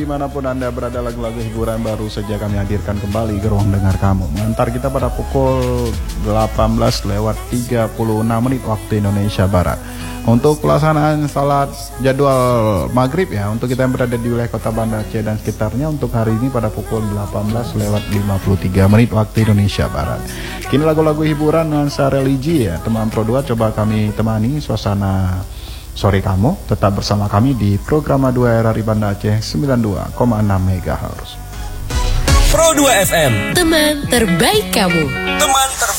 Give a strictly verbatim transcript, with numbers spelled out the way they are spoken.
Dimanapun Anda berada, lagu-lagu hiburan baru saja kami hadirkan kembali ke ruang dengar kamu, mengantar kita pada pukul delapan belas lewat tiga puluh enam menit waktu Indonesia Barat. Untuk pelaksanaan salat jadwal maghrib ya, untuk kita yang berada di wilayah kota Banda Aceh dan sekitarnya, untuk hari ini pada pukul delapan belas lewat lima puluh tiga menit waktu Indonesia Barat. Kini lagu-lagu hiburan nuansa religi ya, teman Pro dua coba kami temani suasana sore kamu. Tetap bersama kami di program dua R R I Banda Aceh sembilan puluh dua koma enam megahertz. Pro dua F M, teman terbaik kamu. Teman terbaik.